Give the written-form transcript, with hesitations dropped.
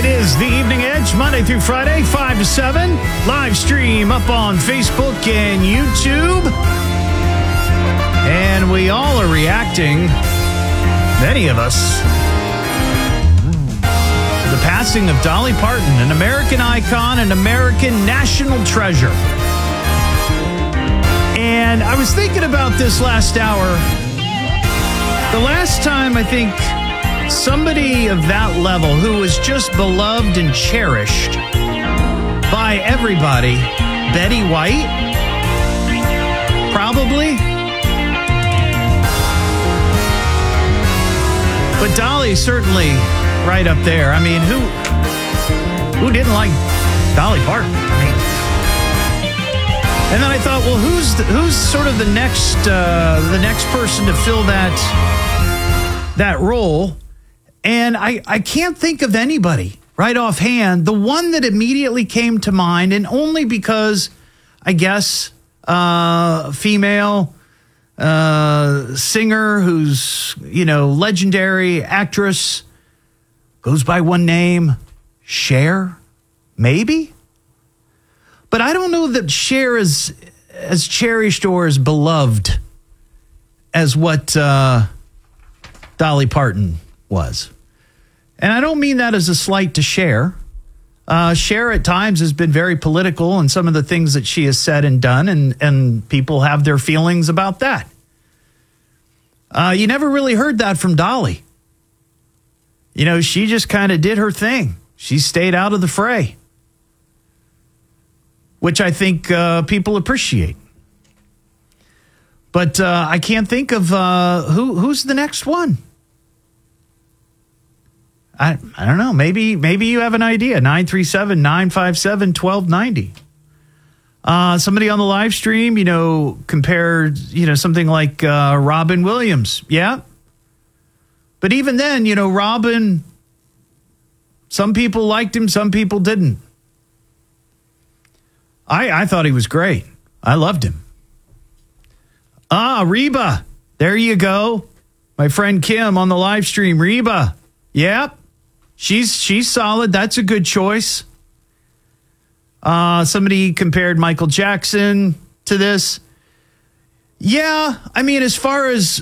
It is the Evening Edge, Monday through Friday, 5 to 7. Live stream up on Facebook and YouTube. And we all are reacting, many of us, to the passing of Dolly Parton, an American icon, an American national treasure. And I was thinking about this last hour. The last time I think somebody of that level who was just beloved and cherished by everybody, Betty White, probably. But Dolly certainly right up there. I mean, who didn't like Dolly Parton? I mean, and then I thought, well, who's sort of the next person to fill that role? And I can't think of anybody right offhand. The one that immediately came to mind, and only because I guess female singer who's, legendary actress, goes by one name, Cher, maybe? But I don't know that Cher is as cherished or as beloved as what Dolly Parton was. And I don't mean that as a slight to Cher. Cher at times has been very political in some of the things that she has said and done, and people have their feelings about that. You never really heard that from Dolly. She just kind of did her thing. She stayed out of the fray, which I think people appreciate. But I can't think of who's the next one. I don't know. Maybe you have an idea. 937-957-1290. Somebody on the live stream, compared, something like Robin Williams. Yeah. But even then, Robin, some people liked him, some people didn't. I thought he was great. I loved him. Reba. There you go. My friend Kim on the live stream. Reba. Yep. She's solid. That's a good choice. Somebody compared Michael Jackson to this. Yeah, I mean, as far as